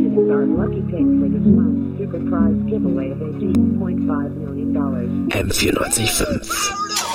This is our lucky pick for this month's super prize giveaway of $18.5 million. M94.5